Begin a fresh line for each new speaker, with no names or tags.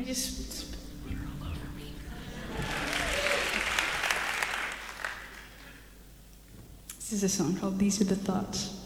just spilled water all over me. This is a song called These Are the Thoughts.